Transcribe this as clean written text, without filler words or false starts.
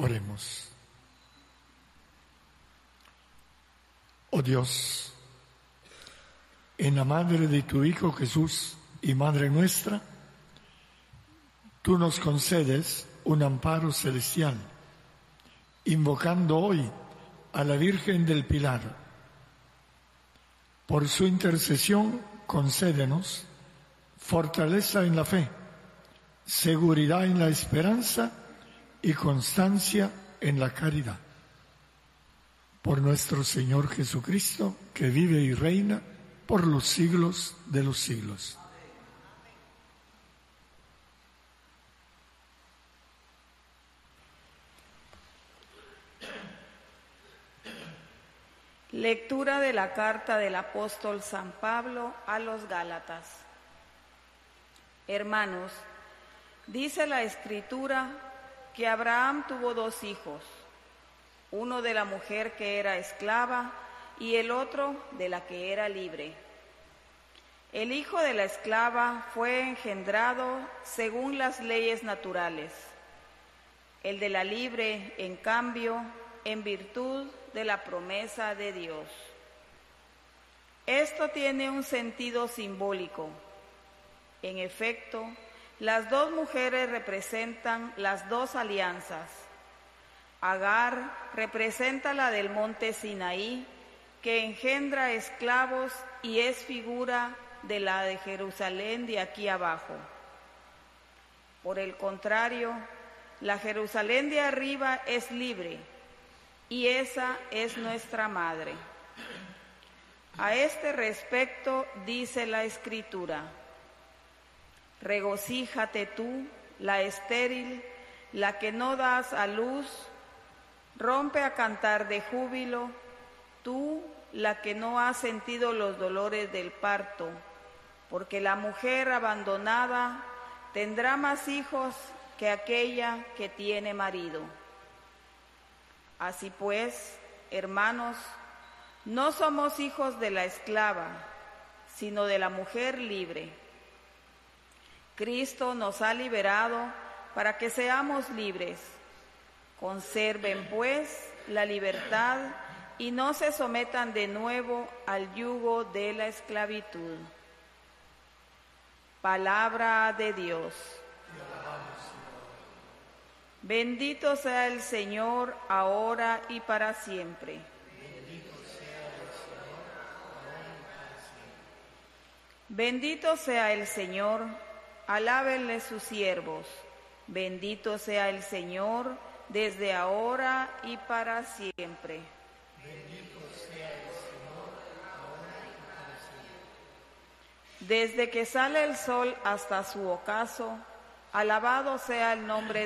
Oremos. Oh Dios, en la madre de tu Hijo Jesús y madre nuestra, tú nos concedes un amparo celestial, invocando hoy a la Virgen del Pilar. Por su intercesión, concédenos fortaleza en la fe, seguridad en la esperanza y constancia en la caridad. Por nuestro Señor Jesucristo, que vive y reina por los siglos de los siglos. Lectura de la carta del apóstol San Pablo a los Gálatas. Hermanos, dice la Escritura que Abraham tuvo 2 hijos, uno de la mujer que era esclava y el otro de la que era libre. El hijo de la esclava fue engendrado según las leyes naturales, el de la libre, en cambio, en virtud de la promesa de Dios. Esto tiene un sentido simbólico. En efecto, las 2 mujeres representan las 2 alianzas. Agar representa la del monte Sinaí, que engendra esclavos y es figura de la de Jerusalén de aquí abajo. Por el contrario, la Jerusalén de arriba es libre, y esa es nuestra madre. A este respecto dice la Escritura: regocíjate tú, la estéril, la que no das a luz, rompe a cantar de júbilo, tú, la que no has sentido los dolores del parto, porque la mujer abandonada tendrá más hijos que aquella que tiene marido. Así pues, hermanos, no somos hijos de la esclava, sino de la mujer libre. Cristo nos ha liberado para que seamos libres. Conserven, pues, la libertad y no se sometan de nuevo al yugo de la esclavitud. Palabra de Dios. Bendito sea el Señor, ahora y para siempre. Bendito sea el Señor, alábenle sus siervos. Bendito sea el Señor, desde ahora y para siempre. Bendito sea el Señor, ahora y para siempre. Desde que sale el sol hasta su ocaso, alabado sea el nombre